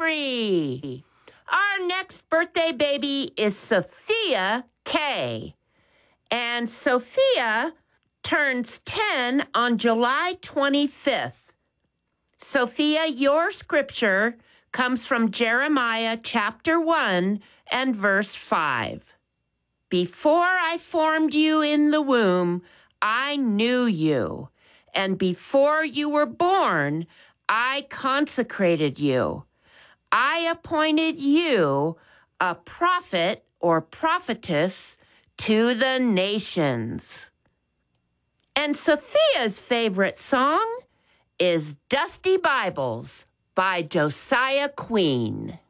3. Our next birthday baby is Sophia K. And Sophia turns 10 on July 25th. Sophia, your scripture comes from Jeremiah chapter 1 and verse 5. Before I formed you in the womb, I knew you, and before you were born, I consecrated you. I appointed you a prophet or prophetess to the nations. And Sophia's favorite song is Dusty Bibles by Josiah Queen.